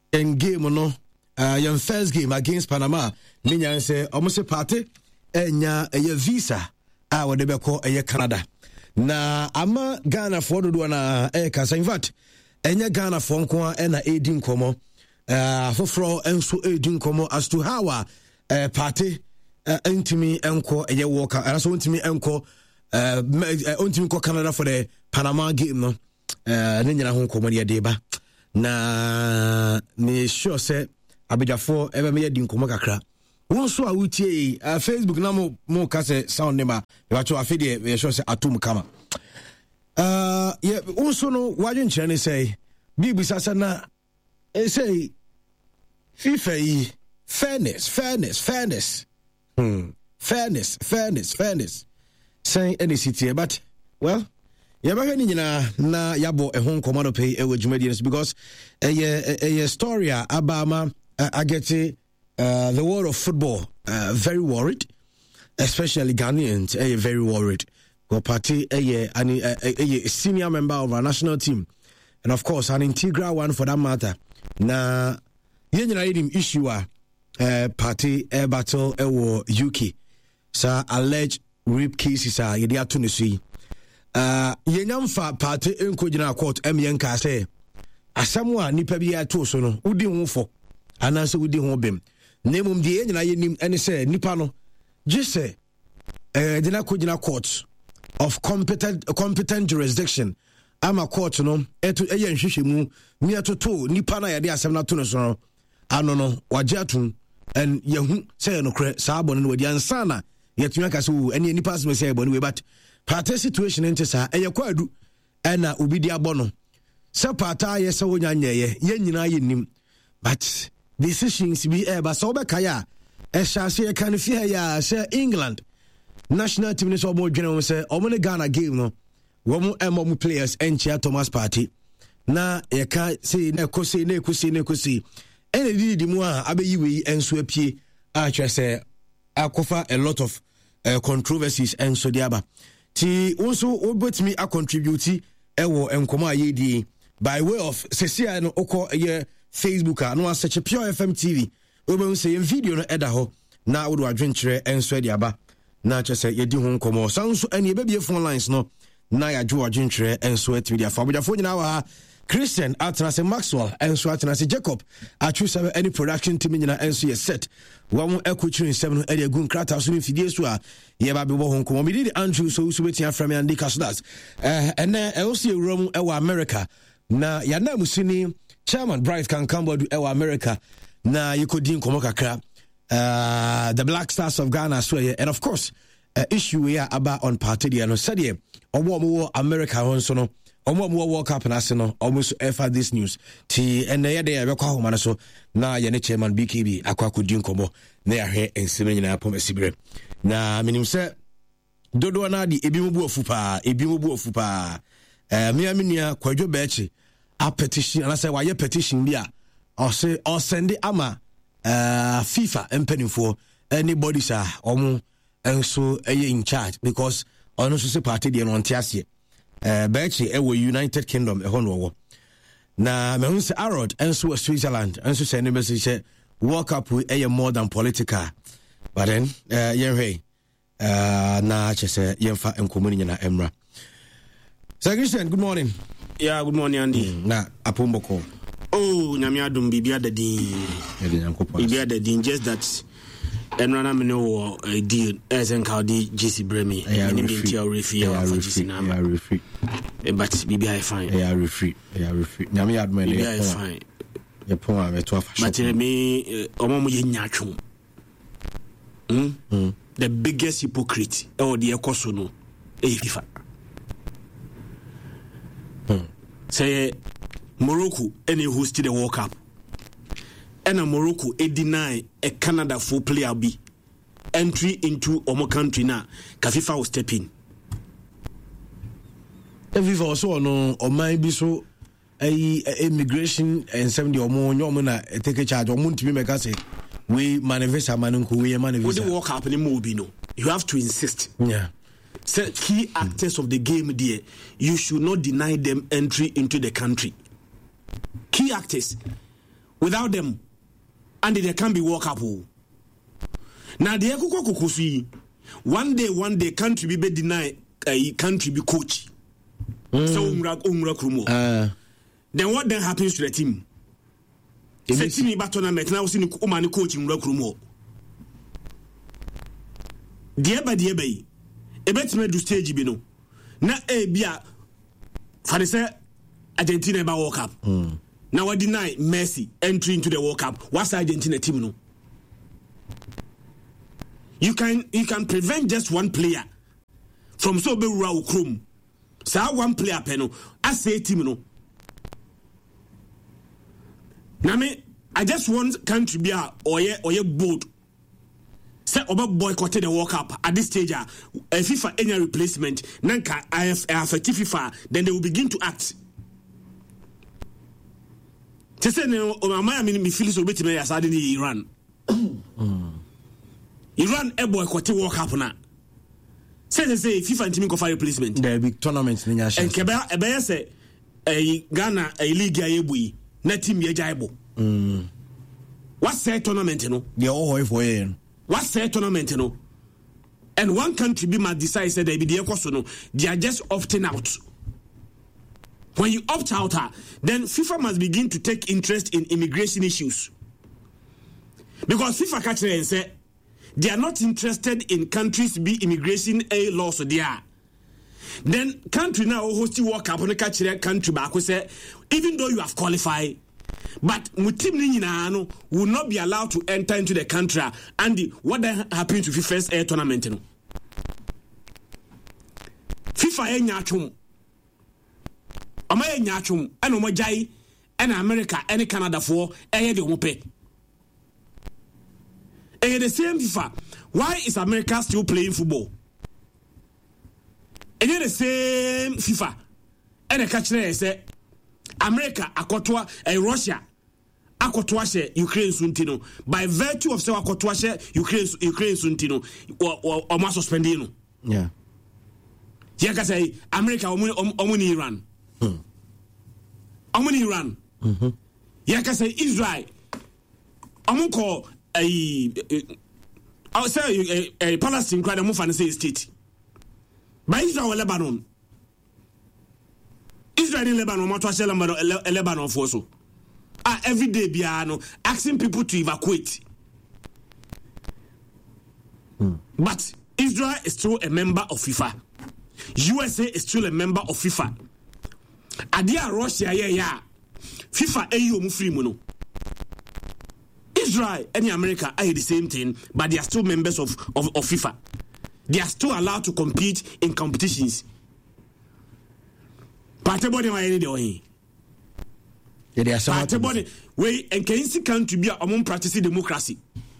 in game no your first game against Panama ninya say almost party enya a visa wo de beko Canada na ama Ghana for do na kasa in fact enya Ghana for nko na edin komo foforo enso edin komo as to how party intimi enko walk and so intimi enko intimi ko Canada for the Panama game no ninya ho komo de deba na ne sure say abejafo ebe me yedi nkomo kakra won so a wutie Facebook na mo ka say sound nema e ba cho afede e sure say atom kama yeah won so no wadwen kire say bibi sasa na say FIFA yi fairness say any city but well yabahwe ni nyina na yabo ehon commando pay e wajumadians because a story abama I get the world of football very worried, especially Ghanaians very worried. Go party a senior member of our national team, and of course an integral one for that matter. Na yenye issue party battle UK. So alleged rape cases are yedi atunisi. Yenyamfa party enkojina court emyenka say asamwa nipa bi ato so no udi ho fo anase udi ho bem nemum die nyina yenim ene say nipa no jese dina kojina court of competent jurisdiction ama court no eto eye nhwehwemu mi atoto nipa na yade asem na to no so ano no wagye atum en yehu say no kre saabo no wadi ansana yetuma ka so ene nipa asem say ebo no but party situation ente sa eye kwadu ena obidi abono se party ye se wonya nyeye ye nyina yenim but decisions be but so be kaya e sha se kan fi ya se England national team so mo dwene se o mo Ghana game no wo mo emo players enchia Thomas Partey na ye ka say na kosi ene di mu a abeyi we enso apie a twa se akofa a lot of controversies enso diaba ti also obetimi a contribute ewo enkomo ayedi by way of sesia no oko ye Facebook no search Pure FM TV obe say video no eda ho na wodo adwenkyere enso diaba na che say yedi ho nkomo sanso ene be bie phone lines no na ya dwo adwenkyere enso atimi dia fa bodafo nyina wa Christian Atnase Maxwell enso Atnase Jacob atwuse any production team nyina enso ye set wamu ekuchirin 7 area gun krata so mfidie so a ye ba bebo ho nkomo mi di Andrew so betia from and Dikasodas ene also ewuram ewa America na ya na musini chairman Bright can come do ewa America na yikodin komo kakra the Black Stars of Ghana so and of course issue we are about on party dia no said ye omo America hon so no omo World Cup na se no almost ever this news ti ene ye dey abekwa homa so na ye ne chairman BKB akwakodin komo na ya hwe enseme nyina pom asibre na minim se dodo na di ebi mu bu ofu pa me amenia kwadwo bechi a petition and I say why your petition bi a or send it ama FIFA empanifo anybody sir omo enso in charge because ono so say party dey no ntiase bechi ewo United Kingdom ehono wo na me hu say Arod enso Switzerland enso send a message say World Cup we more than political but then yenhwe na chese yemfa enkomuni nyina emra. Sir Christian, good morning. Yeah, good morning, Andy. Na apomboko. Oh, nyame adum bibia dadin just that enrana me no deal as encountry GC Bremi and bintia refi but bibia fine. Yeah, refi. Nyame adum bibia fine. Ya pon a to afa. But me omo ye nyatwo. The biggest hypocrite or the ekoso no FIFA. Say Morocco any hosted the World Cup and Morocco deny a Canada full player B entry into our country now FIFA will step in. FIFA also no or might be so immigration and 70 or more na take a charge or to make us say we manifest a manunku we manifest. With the World Cup anymore, you have to insist. Yeah. So key actors of the game there, you should not deny them entry into the country. Key actors. without them, and there can be World Cup. Now the Kukokusi, one day country be deny a country be coach. So Krumo. Then what then happens to the team? Say team ba tournament now see Omani coaching Krumo. Dear by a bet me do stage be no. Na bia for say Argentina ba World Cup. Now I deny Messi entry into the World Cup. What's the Argentina team no? You can prevent just one player from so be raw chrome. So one player peno. I say team no. Now me, I just want country be or ye bold. Say oba boycotted the World Cup at this stage. FIFA any replacement. Nanka affect FIFA. Then they will begin to act. They say no. I mean, me feel so bit me as I did in Iran. Iran a boycotted World Cup na. Say FIFA and team go for replacement. There big tournaments in Yasha. And Keba say a Ghana a league ayebui na team ye jaibo. What say tournament no? They all for you. What say tournament no? And one country be might decide say they be the no. They are just opting out. When you opt out, then FIFA must begin to take interest in immigration issues. Because FIFA catch and say they are not interested in countries be immigration laws so they are. Then country now hosting World Cup on the catch country back we say even though you have qualified, but Mutim will not be allowed to enter into the country. And what happened to FIFA's air tournament? FIFA nyachum. Amaya nyachum and Omajai and America and Canada for air the Omope. And the same FIFA. Why is America still playing football? And the same FIFA. And the catcher say America akotwa Russia akotwa she Ukraine suntino by virtue of say akotwa she Ukraine suntino or ma suspending no. Yeah. You can say America omuni Iran. Omuni Iran. You can say Israel omunko I say a Palestine crowd mo fan say state. By Israel Lebanon. Israel in Lebanon, Lebanon for so. Every day, Biano asking people to evacuate. But Israel is still a member of FIFA. USA is still a member of FIFA. Adia Russia, FIFA, AU, free mono. Israel and America are the same thing, but they are still members of FIFA. They are still allowed to compete in competitions. Party body ma any dey. Yeah, they are some party body we and can see country be among practicing democracy.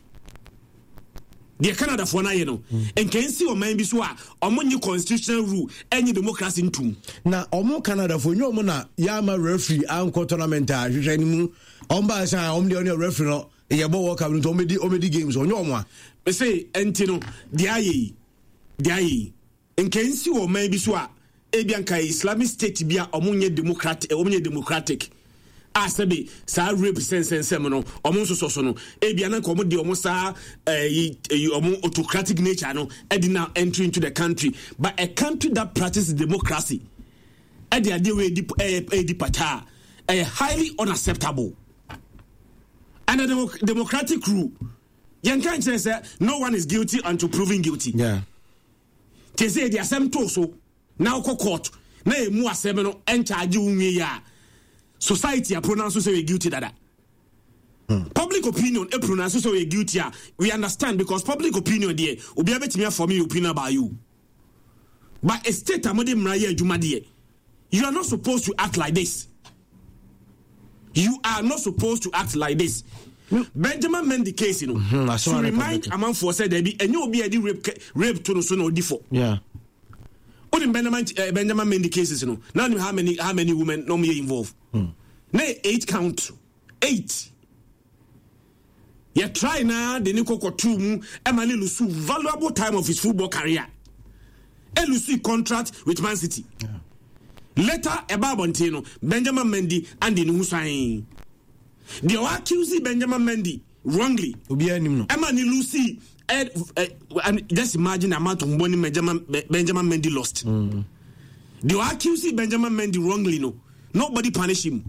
The Canada for na no. And can see o man bi so a among new constitutional rule any democracy ntum. Na omo Canada for you omo na yama referee anko tournament a hwehwe ni mu. Omba say om dey referee no e bo World Cup no omedi games onyo omo a. Me say enti no dey ayi. And can see o man bi so a ebianka Islamic State bia omunye democratic asabe sa represent sensem no omun so no ebiana ko de omo sa omun autocratic nature no e now entry into the country, but a country that practices democracy e dey ade we di pata highly unacceptable. And the democratic rule you can't say no one is guilty until proven guilty. Yeah, they say they are some so now court na emu asem no encharge unwe ya society a pronounce say we guilty dada. Public opinion e pronounce say we guilty. We understand because public opinion there obi abetimi for me opinion about you, but a state amode mraye adwuma there you are not supposed to act like this. You are not supposed to act like this. Benjamin Mendy case to remind among for said there be enyo obi edi rape to no so no defo. Yeah. Only Benjamin Mendy cases, Now how many women normally involved? 8 count. 8. You try now the Nico Kotum Emily Lusu valuable time of his football career. Lusu contract with Man City. Yeah. Later Eba Bontino, Benjamin Mendy and the Nusain. They were accusing Benjamin Mendy wrongly. Emma ni Lucy, and just imagine the amount of money Benjamin Mendy lost. They were accusing Benjamin Mendy wrongly. No, nobody punish him.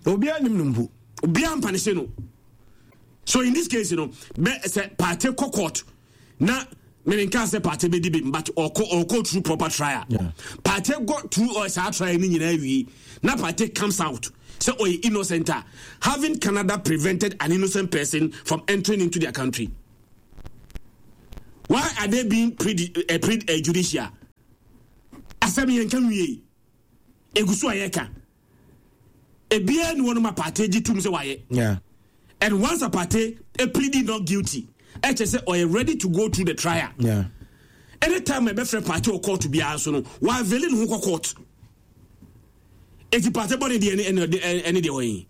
Obian punish no. So in this case, party court na. Meaning can't say party be deep, but or go through proper trial. Party go through or say trial in now party comes out. So innocent. Having Canada prevented an innocent person from entering into their country? Why are they being judicial? Asami yankan wie. Egusu ayeka. Ebia ni wonu ma party jitum se waye. Yeah. And once a party pleaded not guilty. HSA or ready to go through the trial. Yeah. Anytime a best party or court to be asked, why villain who court? If the party body any day way.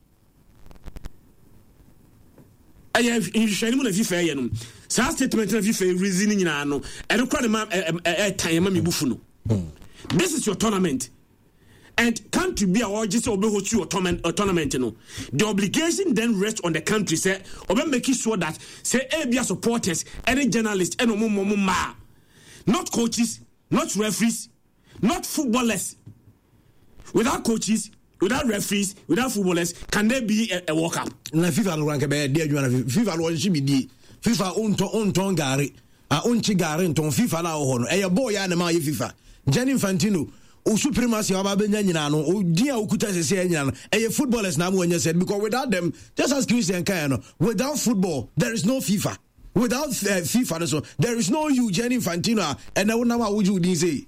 I have in Shannon if you fair, some statement if you fair reasoning in Ano, and a time buffalo. This is your tournament. And country be our just obey your tournament, The obligation then rests on the country, say, or making sure that say ABA supporters, any journalist, and not coaches, not referees, not footballers. Without coaches, without referees, without footballers, can there be a walk up? Na FIFA rank be there FIFA lo shi bi FIFA on gari onchi gari nton FIFA la ho no e boy ya na ma FIFA Gianni Infantino o supremacy aba benya nyina no o dia okuta sese nyina no e footballers na mo anya said because without them, just as Christian Kaya no, without football there is no FIFA, without FIFA so there is no you Gianni Infantino and na wona wa wuju din say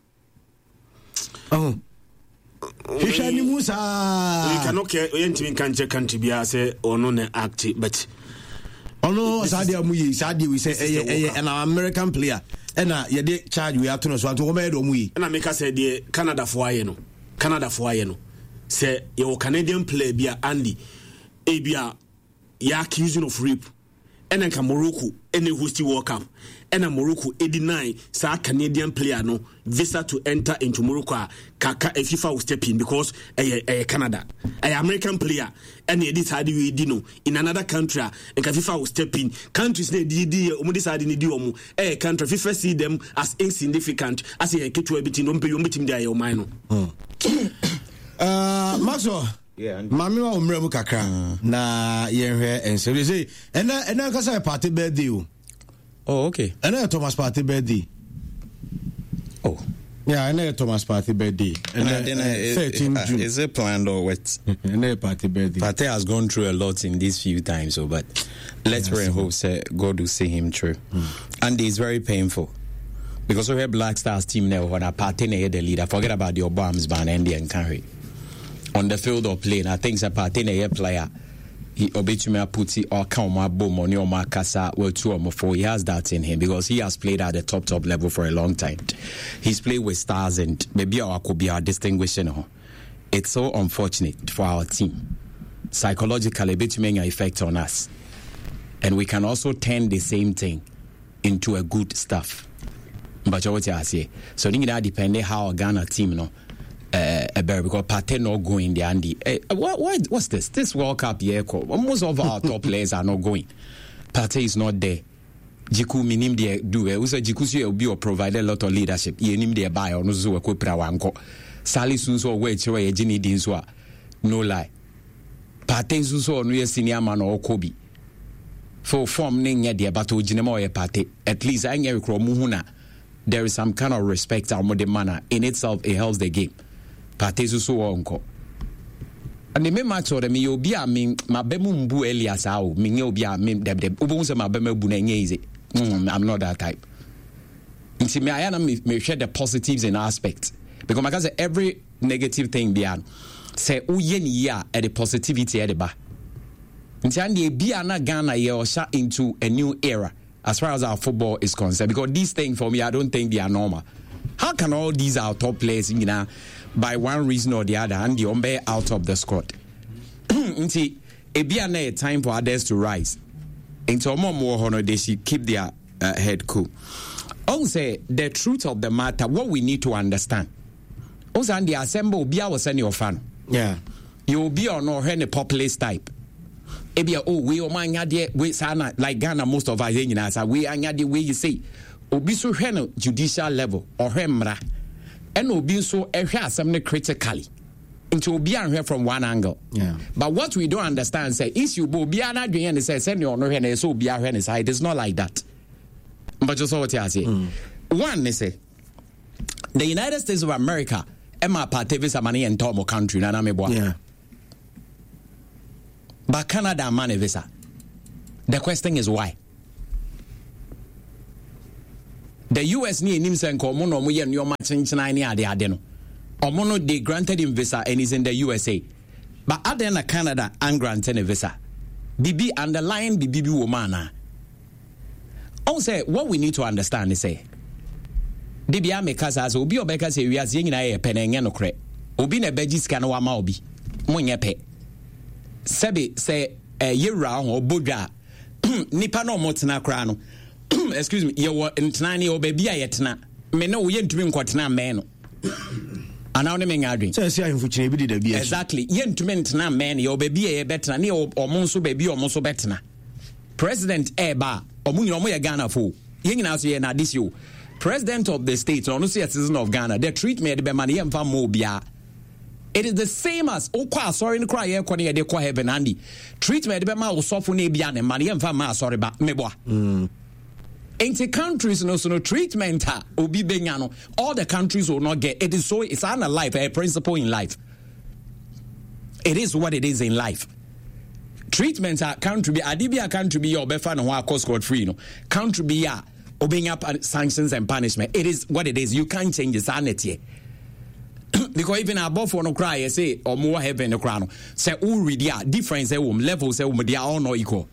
Hishani Musa we cannot care anything country bia say ono na act but ono sadia we say an American player and ye charge we have to know so to come do mu yi na make say the Canada for aye no say your Canadian player bia Andy ebia ya accusing of rape and then Morocco any host World Cup and Morocco 89 sa Canadian player no visa to enter into Morocco kaka FIFA will step in because Canada American player and they decide we dino in another country and FIFA will step in countries they decide ni di omu country FIFA see them as insignificant as a ketu ebitin no pay omitim dia your mind Maxwell Mami wa umre mu kakra na yenhwe ense say ena kasa party birthday o. Oh, okay. Ena Thomas party birthday. Oh. Yeah, ena Thomas party birthday. Ena 13 June. Is it planned or what? Ena party birthday. Party has gone through a lot in these few times, so but let's pray and hope God will see him through. And it's very painful. Because we have Black Stars team now when a party the leader. Forget about the Obama's ban and the Henry. On the field of play, I think a party player he obetumi puti or kama bom on your makasa well 2 or 4 he has that in him because he has played at the top level for a long time. He's played with stars and maybe our could be our distinguishing. It's so unfortunate for our team. Psychologically betumi an effect on us. And we can also turn the same thing into a good stuff. But what I say. So that depends how our Ghana team because Partey not going there Andy. What's this? This World Cup year, most of our top players are not going. Partey is not there. Jiku minim there do. Usa Jiku si will be provide a lot of leadership. Ye nim there buy or no zo ko pra wanko. Sali sunso we chewe ye jini din so no lie. Partey sunso no ye senior man or Kobe. For form ning ye there but o jinema ye Partey. At least I nya rekro muhuna. There is some kind of respect our modern manner in itself. It helps the game. Partey so onko. And the match or me obi a me mabemu mbu Elias awo me nye obi a me deb obon se mabemu bu na nye easy. I'm not that type. Nti me ayana me share the positives in aspects because I say every negative thing beyond say uye ni ya at the positivity at the ba. Nti ande bia na Ghana ye or shot into a new era as far as our football is concerned because these things for me I don't think they are normal. How can all these our top players by one reason or the other and the ombe out of the squad? Nti ebia na time for others to rise. Into more honor they should keep their head cool. Also the truth of the matter what we need to understand. Also and the assemble bia was any fan. Yeah. You will be or no any populist type. ebia we anya de we sana like Ghana most of us nyina we anya de we you say obi so hwe no judicial level or hwe mra and obi so ehwe asem ne critically into obi anhwe from one angle. But what we don't understand say issue bo obi ana dwen ne say send you no hwe na so obi ahwe ne side. It is not like that. But just what you say. One they say the United States of America Emma Patevisa money and Tomo country na me boa. But Canada money visa. The question is why? The US ni enim sen ko mo no mo ye nyoma chenchena ni ade no. Omo no they granted him visa and he's in the USA. But other than Canada and granted a visa. Bibi underline bibi womana. Also what we need to understand is say Dibia make us as obi obeka say we as yin na e penenye no kre. Obi na beji sika na wa ma obi. Monye pe. Sebe say yewra ho bodwa nipa no motena kra no. Excuse me, you were in Tnani or baby ayetna. Me no yen to me kwatena me no. Ana one me ngadwen. Say ahemfo chine bi de bia. Exactly. Yen to me ntena me no baby e betna ne omonso baby omonso betna. President Eba omunyo omo ye Ghana fo. Yen nyina so ye na this you. President of the state, or no citizen of Ghana, the treatment be money and mobia. It is the same as sorry in cry air corner de kwa heaven Andy. Treatment be ma sofu ne bia and money and fama sorry ba meboa. Ain't countries no treatment obi benyano. All the countries will not get it. Is so it's an life, a principle in life. It is what it is in life. Treatment country be adibia country be your befa no wa cost code free no. Country be ya obeying up sanctions and punishment. It is what it is. You can't change the sanity. Because even above for no cry, say or more heaven the crown. Say already difference levels they are all not equal.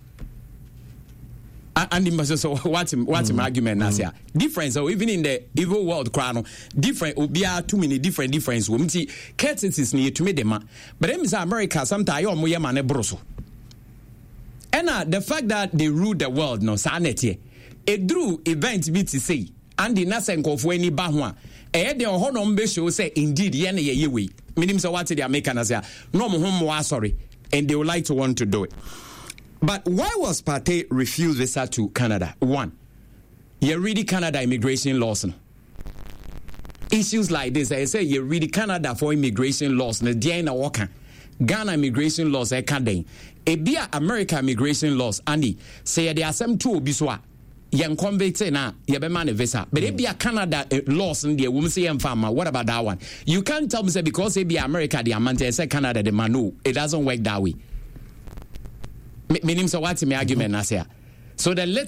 And so what's my argument now? Difference so even in the evil world crown different be too many difference. We see courtesies need to make them. But then America sometimes you more man broso. And the fact that they rule the world no sanity. A drew event be to say, and the Nasenko for any bahwa. A de honor be show say indeed yen ye we. Meaning so what they are making us no more sorry, and they would like to want to do it. But why was Partey refused visa to Canada? One, you read Canada immigration laws. Issues like this, I say you read Canada for immigration laws. Na Diana Walker, Ghana immigration laws. I can't dey. Ebia America immigration laws. Andy say there are some two biswa. Young convict na yebema visa, but it be a Canada laws in the woman say farmer. What about that one? You can't tell me say because it be America the amount say Canada the man. No, it doesn't work that way. Meaning so what's my argument? So the